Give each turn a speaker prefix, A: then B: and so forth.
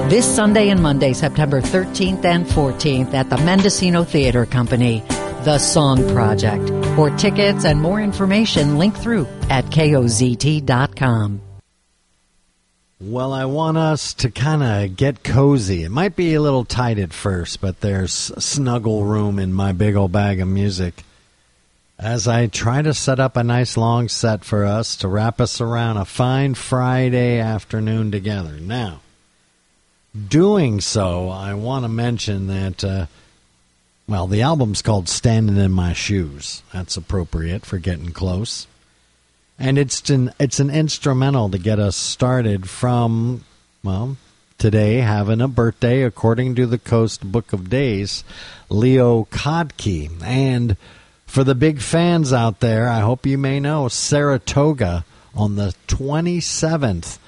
A: This Sunday and Monday, September 13th and 14th at the Mendocino Theater Company, The Song Project. For tickets and more information, link through at kozt.com.
B: Well, I want us to kind of get cozy. It might be a little tight at first, but there's snuggle room in my big old bag of music as I try to set up a nice long set for us to wrap us around a fine Friday afternoon together. Now, doing so, I want to mention that, the album's called Standing in My Shoes. That's appropriate for getting close. And it's an instrumental to get us started from, today having a birthday, according to the Coast Book of Days, Leo Kodke. And for the big fans out there, I hope you may know, Saratoga on the 27th